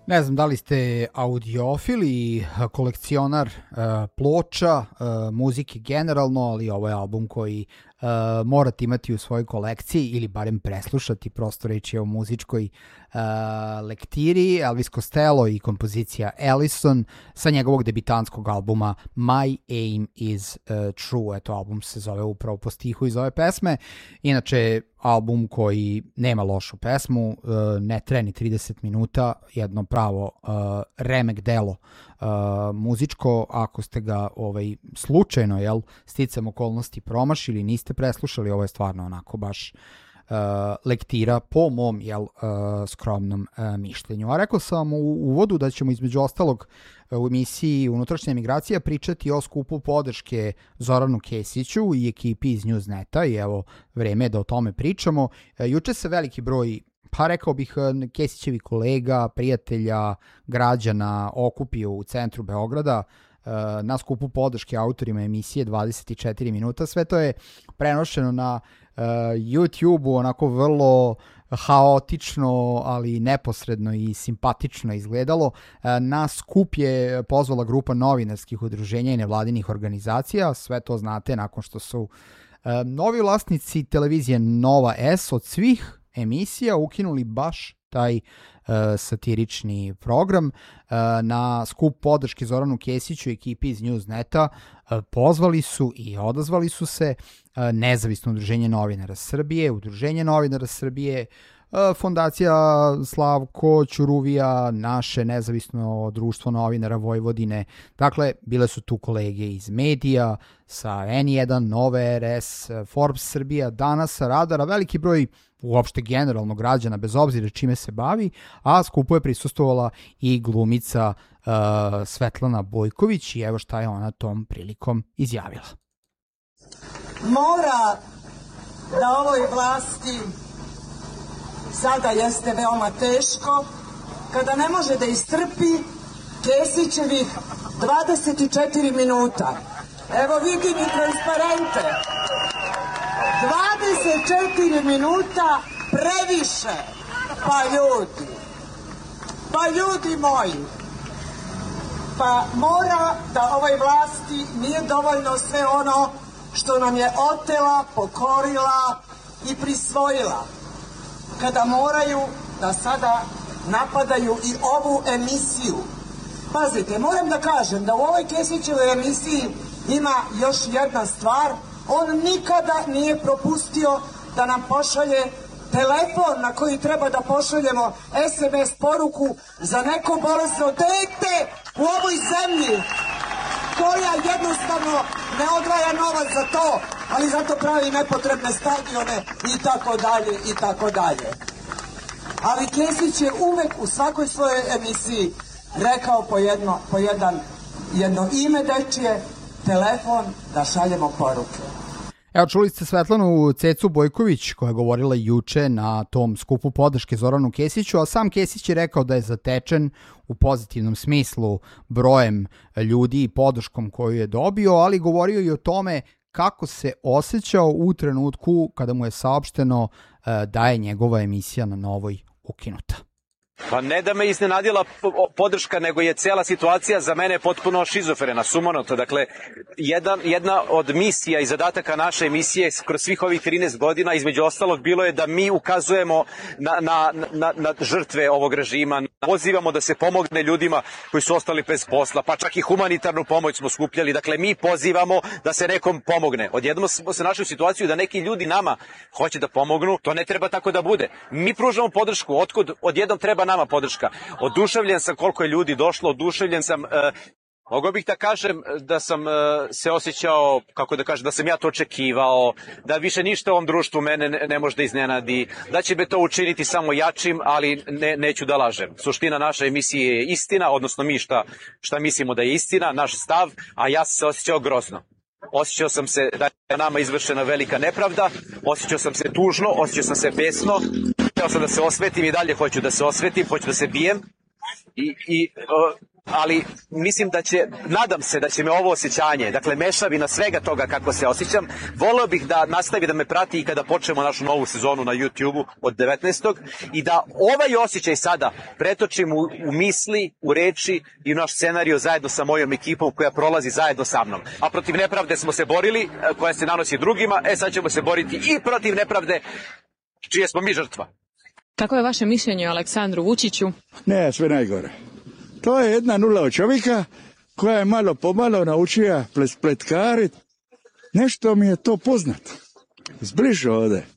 Ne znam da li ste audiofil i kolekcionar ploča, muzike generalno, ali ovo je album koji morate imati u svojoj kolekciji ili barem preslušati, prosto reći je o muzičkoj lektiri. Elvis Costello i kompozicija Ellison sa njegovog debitanskog albuma My Aim Is True. Eto, album se zove upravo po stihu iz ove pesme. Inače, album koji nema lošu pesmu, ne traje ni 30 minuta, jedno pravo remek delo muzičko. Ako ste ga slučajno sticam okolnosti promašili, niste preslušali, ovo je stvarno onako baš lektira po mom skromnom mišljenju. A rekao sam u uvodu da ćemo između ostalog u emisiji Unutrašnja emigracija pričati o skupu podrške Zoranu Kesiću i ekipi iz Newsneta i evo vreme je da o tome pričamo. Juče se veliki broj, pa rekao bih, Kesićevi kolega, prijatelja, građana okupio u centru Beograda na skupu podrške autorima emisije 24 minuta. Sve to je prenošeno na YouTube-u, onako vrlo haotično, ali neposredno i simpatično izgledalo. Na skup je pozvala grupa novinarskih udruženja i nevladinih organizacija. Sve to znate nakon što su novi vlasnici televizije Nova S od svih emisija ukinuli baš taj satirični program. Na skup podrške Zoranu Kesiću i ekipi iz Newsneta pozvali su i odazvali su se Nezavisno udruženje novinara Srbije, Udruženje novinara Srbije, Fondacija Slavko Ćuruvija, naše Nezavisno društvo novinara Vojvodine. Dakle, bile su tu kolege iz medija, sa N1, Nove RS, Forbes Srbija, Danas, Radara, veliki broj uopšte generalno građana, bez obzira čime se bavi, a skupu je prisustvovala i glumica Svetlana Bojković i evo šta je ona tom prilikom izjavila. Mora da ovoj vlasti sada jeste veoma teško, kada ne može da istrpi Kesićevih 24 minuta. Evo vidim i transparente. 24 minuta previše. Pa ljudi moji, pa mora da ovoj vlasti nije dovoljno sve ono što nam je otela, pokorila i prisvojila, kada moraju da sada napadaju i ovu emisiju. Pazite, moram da kažem da u ovoj Kesićevoj emisiji ima još jedna stvar. On nikada nije propustio da nam pošalje telefon na koji treba da pošaljemo SMS poruku za neko bolesno dete u ovoj zemlji, koja jednostavno ne odvaja novac za to, ali zato pravi nepotrebne stadione i tako dalje. Ali Kesić je uvek u svakoj svojoj emisiji rekao po jedno ime dečije, telefon da šaljemo poruke. Evo, čuli ste Svetlanu Cecu Bojković koja je govorila juče na tom skupu podrške Zoranu Kesiću, a sam Kesić je rekao da je zatečen u pozitivnom smislu brojem ljudi i podrškom koju je dobio, ali govorio i o tome kako se osjećao u trenutku kada mu je saopšteno da je njegova emisija na Novoj ukinuta. Pa ne da me iznenadila podrška, nego je cela situacija za mene potpuno šizofrena, sumanuta. Dakle, jedna od misija i zadataka naše emisije kroz svih ovih 13 godina, između ostalog, bilo je da mi ukazujemo na žrtve ovog režima, pozivamo da se pomogne ljudima koji su ostali bez posla, pa čak i humanitarnu pomoć smo skupljali. Dakle, mi pozivamo da se nekom pomogne. Odjednom smo se našli u situaciju da neki ljudi nama hoće da pomognu. To ne treba tako da bude. Mi pružamo podršku. Otkud odjednom treba nama podrška? Oduševljen sam koliko je ljudi došlo, oduševljen sam. Mogao bih da kažem da sam se osjećao, kako da kažem, da sam ja to očekivao, da više ništa u ovom društvu mene ne može da iznenadi, da će me to učiniti samo jačim, ali neću da lažem. Suština naše emisije je istina, odnosno mi šta mislimo da je istina, naš stav, a ja sam se osjećao grozno. Osjećao sam se da je nama izvršena velika nepravda, osjećao sam se tužno, osjećao sam se besno, htio sam da se osvetim i dalje hoću da se osvetim, hoću da se bijem i ali mislim da će, nadam se da će me ovo osjećanje, dakle mešavina svega toga kako se osjećam, voleo bih da nastavi da me prati i kada počnemo našu novu sezonu na YouTube-u od 19. i da ovaj osjećaj sada pretočim u misli, u reči i u naš scenario zajedno sa mojom ekipom koja prolazi zajedno sa mnom. A protiv nepravde smo se borili, koja se nanosi drugima, sad ćemo se boriti i protiv nepravde čije smo mi žrtva. Kako je vaše mišljenje o Aleksandru Vučiću? Ne, sve najgore. To je jedna nula od čovjeka koja je malo pomalo naučila spletkarit. Nešto mi je to poznato. Zbliže ovdje.